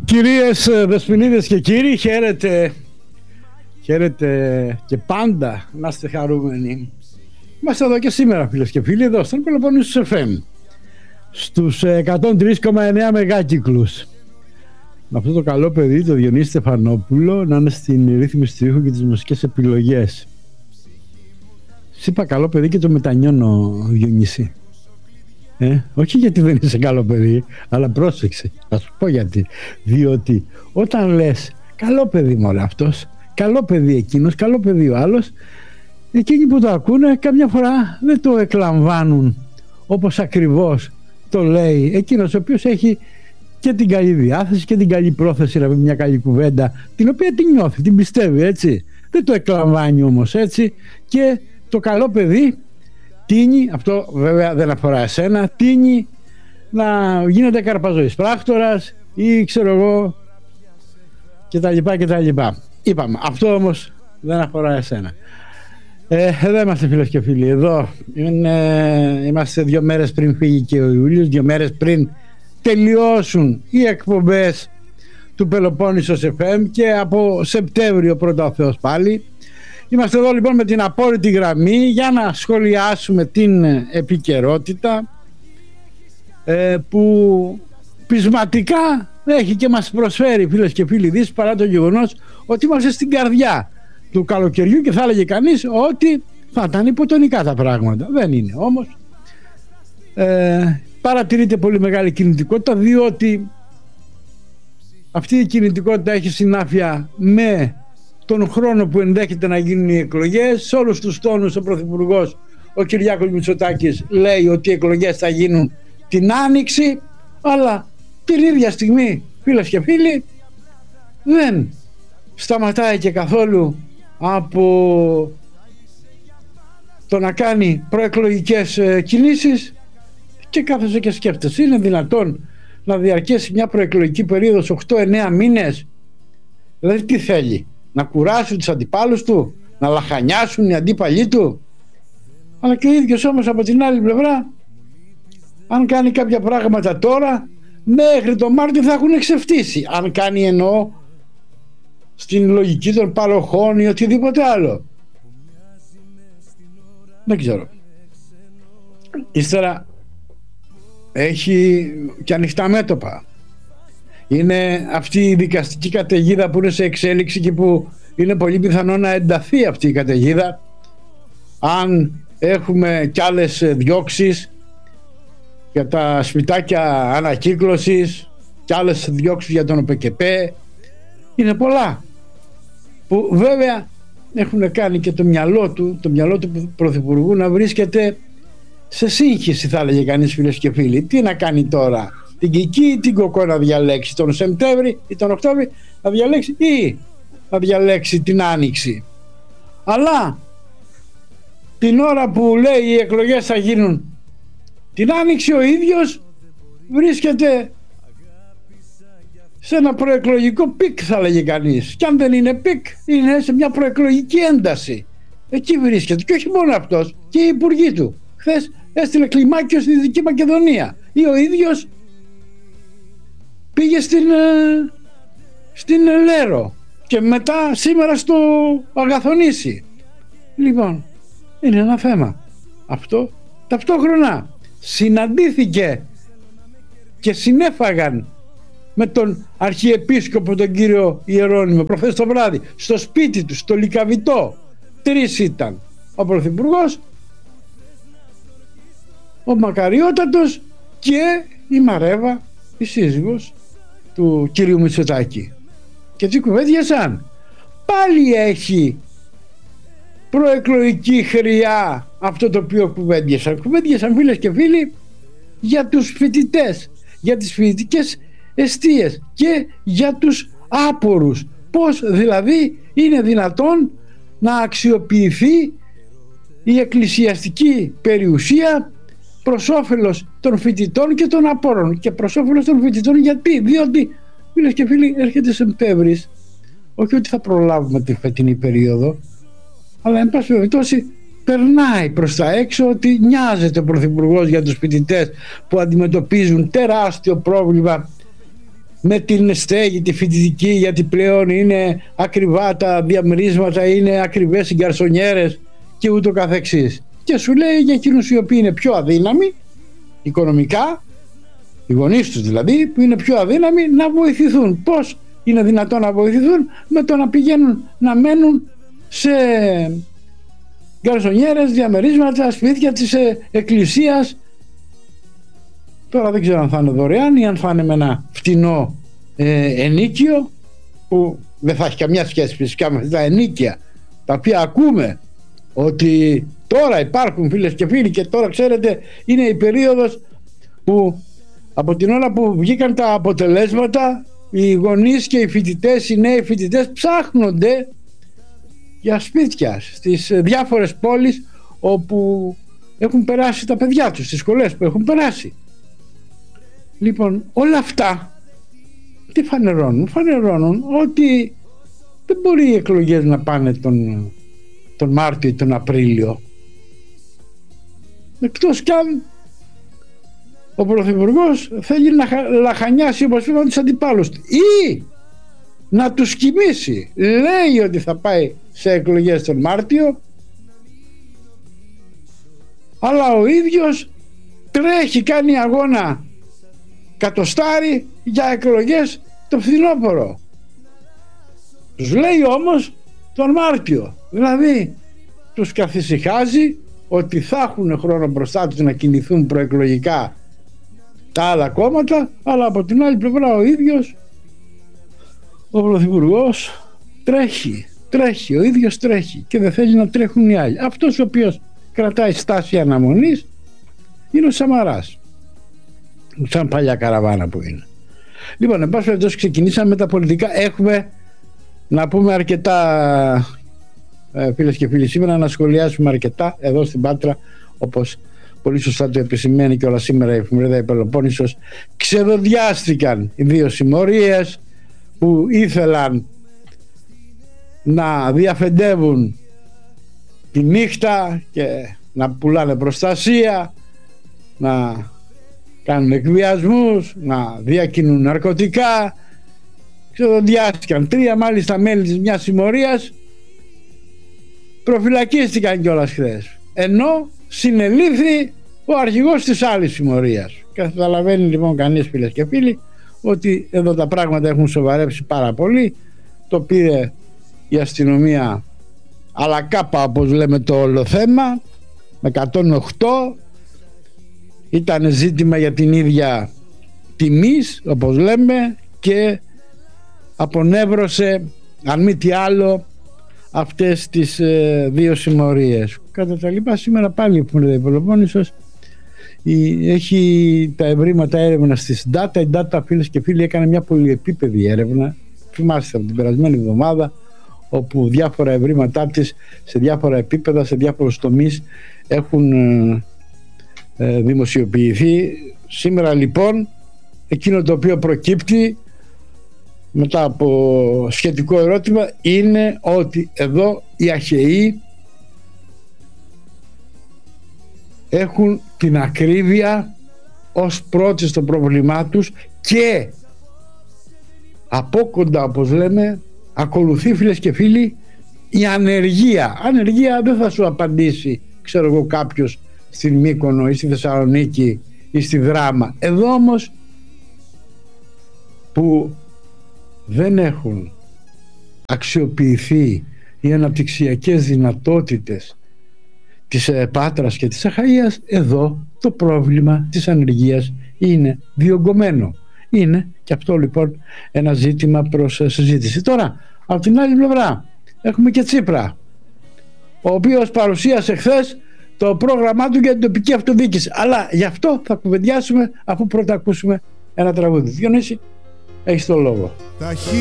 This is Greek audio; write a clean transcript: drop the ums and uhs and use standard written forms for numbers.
Κυρίες δεσποινίδες και κύριοι, χαίρετε και πάντα να είστε χαρούμενοι. Είμαστε εδώ και σήμερα, φίλες και φίλοι, εδώ στον Πελοπόννησος FM στους 103,9 μεγάκυκλους. Με αυτό το καλό παιδί, το Διονύση Στεφανόπουλο, να είναι στην ρύθμιση του ήχου και τις μουσικές επιλογές. Σ' είπα καλό παιδί και το μετανιώνω, Διονύση. Όχι γιατί δεν είσαι καλό παιδί, αλλά πρόσεξε, θα σου πω γιατί. Διότι όταν λες καλό παιδί μωρέ αυτός, καλό παιδί εκείνος, καλό παιδί ο άλλος, εκείνοι που το ακούνε καμιά φορά δεν το εκλαμβάνουν όπως ακριβώς το λέει εκείνος ο οποίος έχει και την καλή διάθεση και την καλή πρόθεση να πει μια καλή κουβέντα, την οποία την νιώθει, την πιστεύει, έτσι. Δεν το εκλαμβάνει όμως έτσι, και το καλό παιδί τίνει, αυτό βέβαια δεν αφορά εσένα, τίνει να γίνεται καρπαζοής πράκτορας ή ξέρω εγώ κτλ. Είπαμε, αυτό όμως δεν αφορά εσένα. Εδώ είμαστε, φίλες και φίλοι, εδώ είμαστε 2 μέρες πριν φύγει και ο Ιούλιος, 2 μέρες πριν τελειώσουν οι εκπομπές του Πελοπόννησος FM και από Σεπτέμβριο πρώτα ο Θεός πάλι. Είμαστε εδώ λοιπόν με την απόρριτη γραμμή για να σχολιάσουμε την επικαιρότητα που πεισματικά έχει και μας προσφέρει, φίλες και φίλοι, δύσεις, παρά το γεγονός ότι είμαστε στην καρδιά του καλοκαιριού και θα έλεγε κανείς ότι θα ήταν υποτονικά τα πράγματα. Δεν είναι όμως. Παρατηρείται πολύ μεγάλη κινητικότητα, διότι αυτή η κινητικότητα έχει συνάφεια με τον χρόνο που ενδέχεται να γίνουν οι εκλογές. Σε όλους τους τόνους ο Πρωθυπουργός, ο Κυριάκος Μητσοτάκης, λέει ότι οι εκλογές θα γίνουν την Άνοιξη, αλλά την ίδια στιγμή, φίλες και φίλοι, δεν σταματάει και καθόλου από το να κάνει προεκλογικές κινήσεις και κάθεσαι και σκέφτεσαι, είναι δυνατόν να διαρκέσει μια προεκλογική περίοδος 8-9 μήνες? Δηλαδή τι θέλει? Να κουράσει τους αντιπάλους του, να λαχανιάσουν οι αντίπαλοι του? Αλλά και ο ίδιος όμως από την άλλη πλευρά, αν κάνει κάποια πράγματα τώρα, μέχρι τον Μάρτιο θα έχουν εξευτήσει. Αν κάνει, εννοώ, στην λογική των παροχών ή οτιδήποτε άλλο. Δεν ξέρω. Ύστερα έχει και ανοιχτά μέτωπα. Είναι αυτή η δικαστική καταιγίδα που είναι σε εξέλιξη και που είναι πολύ πιθανό να ενταθεί αυτή η καταιγίδα αν έχουμε κι άλλες διώξεις για τα σπιτάκια ανακύκλωσης, κι άλλες διώξεις για τον ΟΠΕΚΕΠΕ. Είναι πολλά που βέβαια έχουν κάνει και το μυαλό του Πρωθυπουργού να βρίσκεται σε σύγχυση, θα έλεγε κανείς, φίλες και φίλοι. Τι να κάνει τώρα? Την Κική ή την Κοκό να διαλέξει? Τον Σεπτέμβρη ή τον Οκτώβρη να διαλέξει, ή να διαλέξει την Άνοιξη? Αλλά την ώρα που λέει οι εκλογές θα γίνουν την Άνοιξη, ο ίδιος βρίσκεται σε ένα προεκλογικό πικ, θα λέγει κανείς. Και αν δεν είναι πικ, είναι σε μια προεκλογική ένταση. Εκεί βρίσκεται. Και όχι μόνο αυτός, και οι υπουργοί του. Χθες έστειλε κλιμάκιο στη Δυτική Μακεδονία, ή ο ίδιος πήγε στην Λέρο και μετά σήμερα στο Αγαθονήσι. Λοιπόν, είναι ένα θέμα αυτό. Ταυτόχρονα συναντήθηκε και συνέφαγαν με τον Αρχιεπίσκοπο, τον κύριο Ιερώνυμο, προχθές το βράδυ στο σπίτι του, στο Λυκαβητό. 3 ήταν. Ο Πρωθυπουργός, ο Μακαριότατος και η Μαρέβα, η σύζυγος του κύριου Μητσοτάκη. Και τι κουβέντιασαν? Πάλι έχει προεκλογική χρειά αυτό το οποίο κουβέντιασαν. Κουβέντιασαν, φίλες και φίλοι, για τους φοιτητές, για τις φοιτητικές εστίες και για τους άπορους. Πώς δηλαδή είναι δυνατόν να αξιοποιηθεί η εκκλησιαστική περιουσία προς όφελος των φοιτητών και των απόρων? Και προς όφελος των φοιτητών γιατί? Διότι, φίλες και φίλοι, έρχεται Σεπτέμβρης. Όχι ότι θα προλάβουμε τη φετινή περίοδο, αλλά εν πάση περιπτώσει περνάει προς τα έξω ότι νοιάζεται ο Πρωθυπουργός για τους φοιτητές που αντιμετωπίζουν τεράστιο πρόβλημα με την στέγη, τη φοιτητική, γιατί πλέον είναι ακριβά τα διαμερίσματα, είναι ακριβές οι γκαρσονιέρες και ούτω καθεξής. Και σου λέει για εκείνους οι οποίοι είναι πιο αδύναμοι οικονομικά, οι γονείς τους δηλαδή, που είναι πιο αδύναμοι, να βοηθηθούν. Πώς είναι δυνατόν να βοηθηθούν? Με το να πηγαίνουν να μένουν σε γκαρσονιέρες, διαμερίσματα, σπίτια της εκκλησίας. Τώρα δεν ξέρω αν θα είναι δωρεάν ή αν θα είναι με ένα φτηνό ενίκιο, που δεν θα έχει καμιά σχέση φυσικά με τα ενίκια τα οποία ακούμε ότι τώρα υπάρχουν, φίλες και φίλοι, και τώρα ξέρετε είναι η περίοδος που από την ώρα που βγήκαν τα αποτελέσματα, οι γονείς και οι φοιτητές, οι νέοι φοιτητές ψάχνονται για σπίτια στις διάφορες πόλεις όπου έχουν περάσει τα παιδιά τους, στις σχολές που έχουν περάσει. Λοιπόν, όλα αυτά τι φανερώνουν? Φανερώνουν ότι δεν μπορεί οι εκλογές να πάνε τον Μάρτιο ή τον Απρίλιο, εκτός κι αν ο Πρωθυπουργός θέλει να λαχανιάσει, όπως είπαμε, τους αντιπάλους του ή να τους κοιμήσει. Λέει ότι θα πάει σε εκλογές τον Μάρτιο, αλλά ο ίδιος τρέχει, κάνει αγώνα κατοστάρι για εκλογές το φθινόπωρο. Τους λέει όμως τον Μάρτιο, δηλαδή τους καθησυχάζει ότι θα έχουν χρόνο μπροστά τους να κινηθούν προεκλογικά τα άλλα κόμματα, αλλά από την άλλη πλευρά ο ίδιος ο Πρωθυπουργός τρέχει, ο ίδιος τρέχει και δεν θέλει να τρέχουν οι άλλοι. Αυτός ο οποίος κρατάει στάση αναμονής είναι ο Σαμαράς, σαν παλιά καραβάνα που είναι. Λοιπόν, εν πάση περιπτώσει, ξεκινήσαμε με τα πολιτικά. Έχουμε να πούμε αρκετά, φίλες και φίλοι, σήμερα να σχολιάσουμε αρκετά εδώ στην Πάτρα, όπως πολύ σωστά το επισημαίνει και όλα σήμερα η εφημερίδα η Πελοπόννησος. Ξεδοδιάστηκαν οι δύο συμμορίες που ήθελαν να διαφεντεύουν τη νύχτα και να πουλάνε προστασία, να κάνουν εκβιασμούς, να διακινούν ναρκωτικά. Ξεδοδιάστηκαν. 3 μάλιστα μέλη της μιας συμμορίας προφυλακίστηκαν κιόλας χθες, ενώ συνελήφθη ο αρχηγός της άλλης συμμορίας. Καταλαβαίνει λοιπόν κανείς, φίλες και φίλοι, ότι εδώ τα πράγματα έχουν σοβαρέψει πάρα πολύ. Το πήρε η αστυνομία αλλά κάπα, όπως λέμε, το όλο θέμα με 108. Ήταν ζήτημα για την ίδια τιμής, όπως λέμε, και απονεύρωσε, αν μη τι άλλο, αυτές τις δύο συμμορίες. Κατά τα λοιπά, σήμερα πάλι η εφημερίδα Πελοπόννησος έχει τα ευρήματα έρευνα στη Data. Η Data, φίλες και φίλοι, έκανε μια πολυεπίπεδη έρευνα, θυμάστε, από την περασμένη εβδομάδα, όπου διάφορα ευρήματά της σε διάφορα επίπεδα, σε διάφορους τομείς έχουν δημοσιοποιηθεί. Σήμερα λοιπόν εκείνο το οποίο προκύπτει μετά από σχετικό ερώτημα είναι ότι εδώ οι αχαιοί έχουν την ακρίβεια ως πρώτη στο πρόβλημά τους και από κοντά, όπως λέμε, ακολουθεί, φίλες και φίλοι, η ανεργία. Ανεργία δεν θα σου απαντήσει, ξέρω εγώ, κάποιος στην Μύκονο ή στη Θεσσαλονίκη ή στη Δράμα. Εδώ όμως που δεν έχουν αξιοποιηθεί οι αναπτυξιακές δυνατότητες της Πάτρας και της Αχαΐας, εδώ το πρόβλημα της ανεργίας είναι διωγγωμένο. Είναι και αυτό λοιπόν ένα ζήτημα προς συζήτηση. Τώρα, από την άλλη πλευρά έχουμε και Τσίπρα, ο οποίος παρουσίασε χθες το πρόγραμμά του για την τοπική αυτοδιοίκηση, αλλά γι' αυτό θα κουβεντιάσουμε αφού πρώτα ακούσουμε ένα τραγούδι. Διονύση, έχεις το λόγο.